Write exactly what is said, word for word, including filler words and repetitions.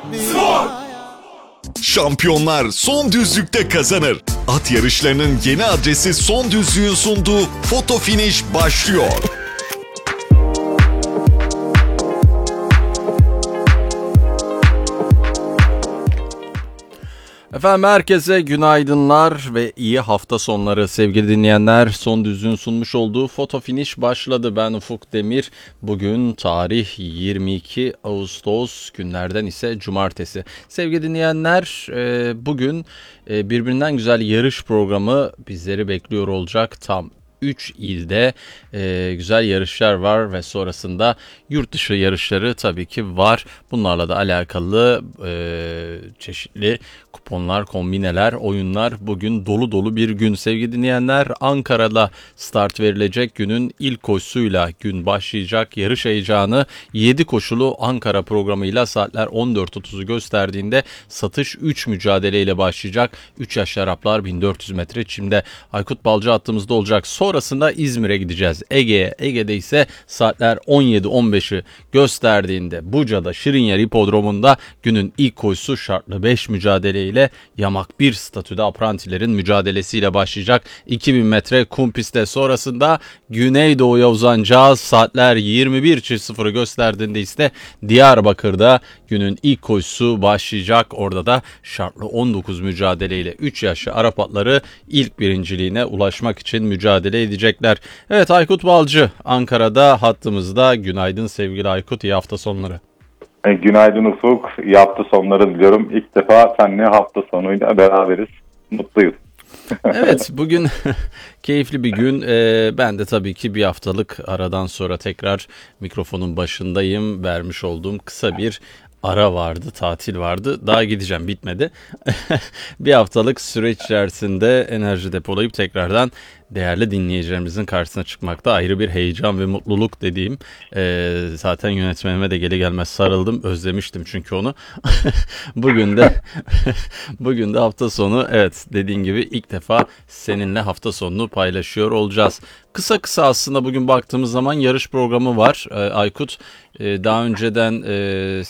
Şampiyonlar son düzlükte kazanır. At yarışlarının yeni adresi Son Düzlük'ün sunduğu Foto Finish başlıyor. Efendim herkese günaydınlar ve iyi hafta sonları sevgili dinleyenler. Son Düzlük'ün sunmuş olduğu Foto Finish başladı. Ben Ufuk Demir. Bugün tarih yirmi iki Ağustos, günlerden ise cumartesi. Sevgili dinleyenler, bugün birbirinden güzel yarış programı bizleri bekliyor olacak. Tam üç ilde e, güzel yarışlar var ve sonrasında yurt dışı yarışları tabii ki var. Bunlarla da alakalı e, çeşitli kuponlar, kombineler, oyunlar. Bugün dolu dolu bir gün sevgili dinleyenler. Ankara'da start verilecek, günün ilk koşusuyla gün başlayacak. Yarış heyecanı yedi koşulu Ankara programıyla saatler on dört otuzu gösterdiğinde satış üç mücadeleyle başlayacak. üç yaş Araplar bin dört yüz metre çimde. Aykut Balcı hattımızda olacak. Sonrasında İzmir'e gideceğiz. Ege'ye. Ege'de ise saatler on yedi on beşi gösterdiğinde Buca'da Şirinyer Hipodromu'nda günün ilk koşusu şartlı beş mücadeleyle yamak bir statüde aprantilerin mücadelesiyle başlayacak. iki bin metre kum pistte, sonrasında Güneydoğu'ya uzanacağız. Saatler yirmi bir sıfırı gösterdiğinde ise Diyarbakır'da günün ilk koşusu başlayacak. Orada da şartlı on dokuz mücadeleyle üç yaşlı Arap atları ilk birinciliğine ulaşmak için mücadele edecekler. Evet, Aykut Balcı Ankara'da hattımızda. Günaydın sevgili Aykut, iyi hafta sonları. E, günaydın Ufuk, iyi hafta sonları diliyorum. İlk defa seninle hafta sonuyla beraberiz, mutluyuz. Evet, bugün keyifli bir gün. Ee, ben de tabii ki bir haftalık aradan sonra tekrar mikrofonun başındayım. Vermiş olduğum kısa bir ara vardı, tatil vardı. Daha gideceğim, bitmedi. Bir haftalık süreç içerisinde enerji depolayıp tekrardan değerli dinleyicilerimizin karşısına çıkmakta ayrı bir heyecan ve mutluluk dediğim. Ee, zaten yönetmenime de geri gelmez sarıldım. Özlemiştim çünkü onu. Bugün de bugün de hafta sonu, evet, dediğin gibi ilk defa seninle hafta sonunu paylaşıyor olacağız. Kısa kısa aslında bugün baktığımız zaman yarış programı var. Ee, Aykut, e, daha önceden e,